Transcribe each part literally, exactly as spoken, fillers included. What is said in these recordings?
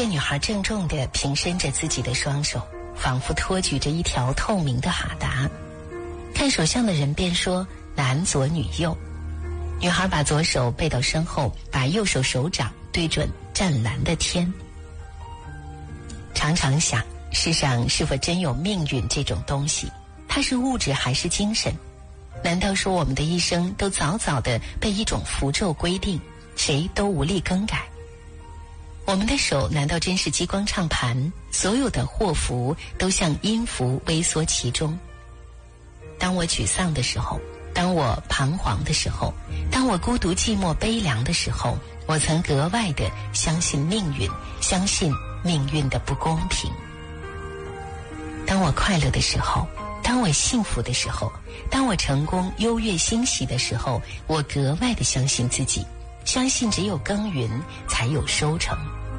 见女孩郑重地平伸着自己的双手，仿佛托举着一条透明的哈达。看手相的人便说男左女右。女孩把左手背到身后，把右手手掌对准湛蓝的天。常常想，世上是否真有命运这种东西？它是物质还是精神？难道说我们的一生都早早地被一种符咒规定，谁都无力更改？我们的手难道真是激光唱盘，所有的祸福都像音符微缩其中？当我沮丧的时候，当我彷徨的时候，当我孤独寂寞悲凉的时候，我曾格外地相信命运，相信命运的不公平。当我快乐的时候，当我幸福的时候，当我成功优越欣喜的时候，我格外地相信自己，相信只有耕耘才有收成。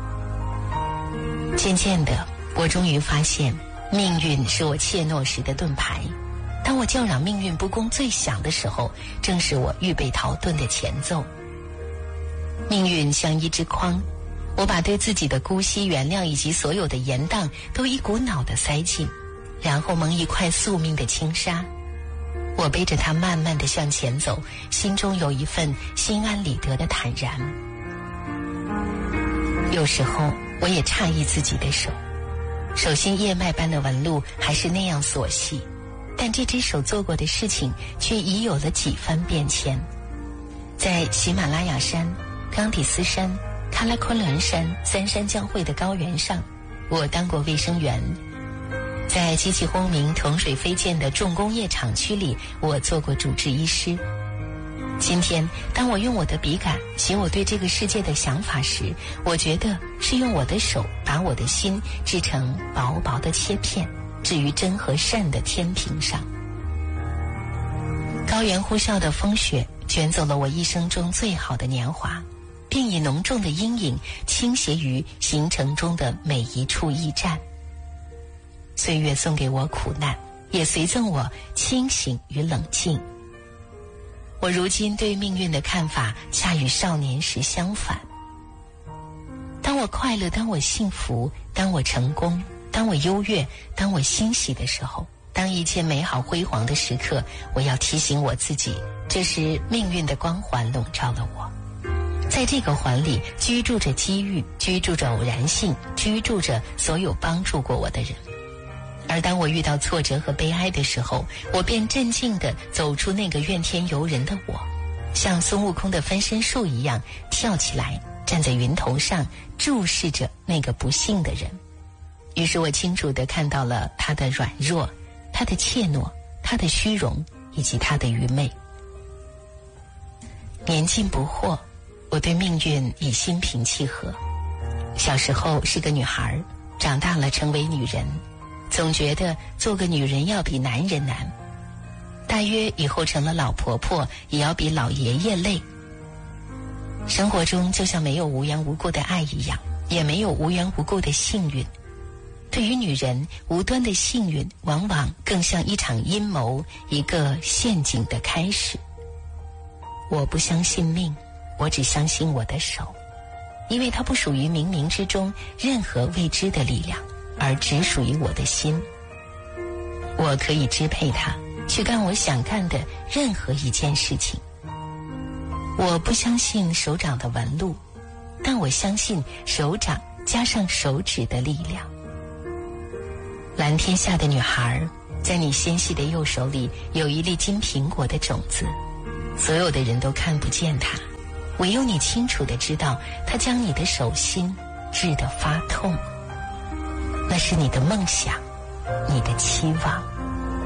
渐渐的，我终于发现，命运是我怯懦时的盾牌。当我叫嚷命运不公最响的时候，正是我预备逃遁的前奏。命运像一只筐，我把对自己的姑息、原谅以及所有的严当都一股脑地塞进，然后蒙一块宿命的轻纱。我背着它慢慢地向前走，心中有一份心安理得的坦然。有时候我也诧异自己的手，手心叶脉般的纹路还是那样琐细，但这只手做过的事情却已有了几番变迁。在喜马拉雅山、冈底斯山、喀拉昆仑山三山交汇的高原上，我当过卫生员；在机器轰鸣、桶水飞溅的重工业厂区里，我做过主治医师。今天当我用我的笔杆写我对这个世界的想法时，我觉得是用我的手把我的心制成薄薄的切片，置于真和善的天平上。高原呼啸的风雪卷走了我一生中最好的年华，并以浓重的阴影倾斜于行程中的每一处驿站。岁月送给我苦难，也随赠我清醒与冷静。我如今对命运的看法恰与少年时相反。当我快乐，当我幸福，当我成功，当我优越，当我欣喜的时候，当一切美好辉煌的时刻，我要提醒我自己，这是命运的光环笼罩了我。在这个环里居住着机遇，居住着偶然性，居住着所有帮助过我的人。而当我遇到挫折和悲哀的时候，我便镇静地走出那个怨天尤人的我，像孙悟空的分身术一样跳起来，站在云头上注视着那个不幸的人。于是我清楚地看到了他的软弱，他的怯懦，他的虚荣，以及他的愚昧。年近不惑，我对命运已心平气和。小时候是个女孩，长大了成为女人，总觉得做个女人要比男人难，大约以后成了老婆婆也要比老爷爷累。生活中就像没有无缘无故的爱一样，也没有无缘无故的幸运。对于女人，无端的幸运往往更像一场阴谋，一个陷阱的开始。我不相信命，我只相信我的手，因为它不属于冥冥之中任何未知的力量，而只属于我的心。我可以支配它，去干我想干的任何一件事情。我不相信手掌的纹路，但我相信手掌加上手指的力量。蓝天下的女孩，在你纤细的右手里有一粒金苹果的种子，所有的人都看不见它，唯有你清楚地知道，它将你的手心治得发痛。那是你的梦想，你的期望。